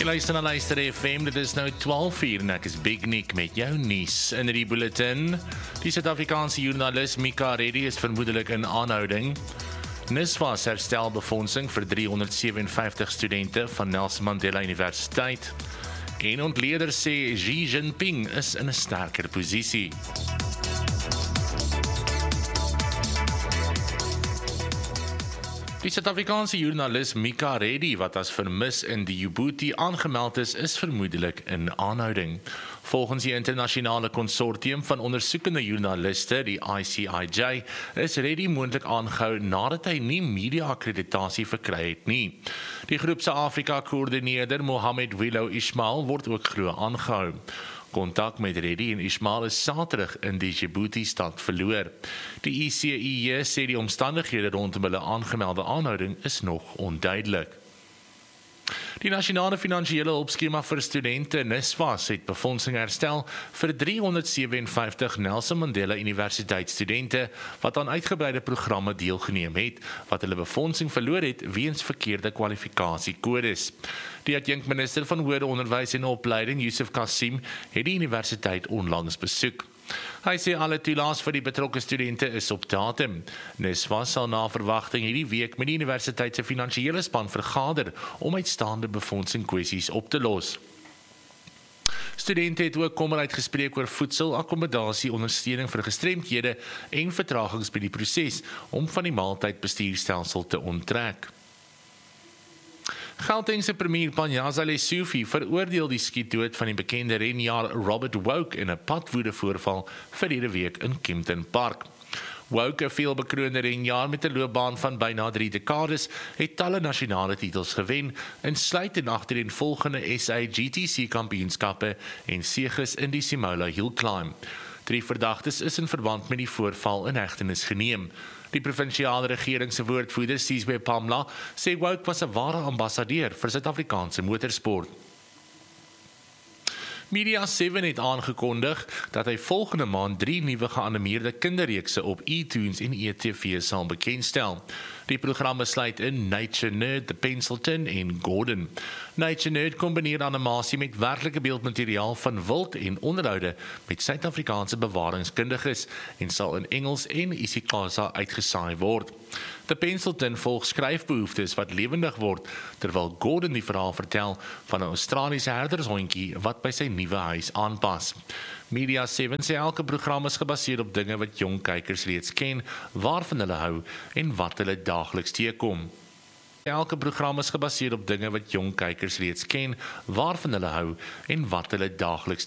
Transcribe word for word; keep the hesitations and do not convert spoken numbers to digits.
Jy luister na Luister F M, dit is nou twaalf uur en ek is Big Nick met jou nuus in die bulletin. Die Suid-Afrikaanse joernalis Mika Reddy is vermoedelik in aanhouding. NSFAS herstel befondsing vir driehonderdsewenvyftig studente van Nelson Mandela Universiteit. En ontleeders sê Xi Jinping is in 'n sterker posisie. Die Suid-Afrikaanse joernalis Mika Reddy, wat as vermis in die Djibouti aangemeld is, is vermoedelik in aanhouding. Volgens die internasionale konsortium van ondersoekende joernaliste, die I C I J, is Reddy moontlik aangehou nadat hy nie media-akkreditasie verkry het nie. Die groep se Afrika-koördineerder Mohammed Willow Ismail word ook glo aangehou. Kontak met Reddy en Ismail is Saterdag in die Djibouti-stad verloor. Die I C I J sê die omstandighede rondom hulle aangemelde aanhouding is nog onduidelik. Die nasionale finansiële hulpskema vir studente NSFAS het befondsing herstel vir driehonderdsewenvyftig Nelson Mandela Universiteitsstudente wat aan uitgebreide programme deelgeneem het, wat hulle befondsing verloor het weens verkeerde kwalifikasiekodes. Die adjunkminister van Hoër Onderwys en Opleiding, Yusuf Kassim, het die universiteit onlangs besoek. Hy sê alle toelaas vir die betrokke studente is op datum. NSFAS sal na verwagting hierdie week met die universiteit se finansiële span vergader om uitstaande befondsing kwessies op te los. Studente het ook kommer uitgespreek oor voedsel, akkommodasie, ondersteuning vir gestremdhede en vertragings by die proses om van die maaltydbestuurstelsel te onttrek. Gautengse premier Panyaza Lesufi veroordeel die skietdood van die bekende renjaer Robert Woke in 'n padwoede-voorval verlede week in Kempton Park. Woke, 'n veelbekroonde renjaer met 'n loopbaan van byna drie dekades, het talle nasionale titels gewen, insluitend agtereenvolgende S A G T C kampioenskappe en seges in die Simola Hill Climb. Drie verdagtes is in verband met die voorval in hegtenis geneem. Die provinsiale regering se woordvoerder, Sizwe Pamla, sê Woke was 'n ware ambassadeur vir Suid-Afrikaanse motorsport. Media sewe het aangekondig dat hy volgende maand drie nuwe geanimeerde kinderreekse op iTunes en E T V sal bekendstel. Die programme sluit in Nature Nerd, The Pencilton en Gordon. Nature Nerd kombineer animasie met werklike beeldmateriaal van wild en onderhoude met Suid-Afrikaanse bewaringskundiges en sal in Engels en isiXhosa uitgesaai word. The Pencilton volg skryfbehoeftes wat lewendig word, terwyl Gordon die verhaal vertel van 'n Australiese herdershondjie wat by sy nuwe huis aanpas. Media sewe sê elke program is gebaseer op dinge wat jong kykers reeds ken, waarvan hulle hou en wat hulle daagliks teekom. Elke program is gebaseer op dinge wat jong kykers reeds ken, waarvan hulle hou en wat hulle daagliks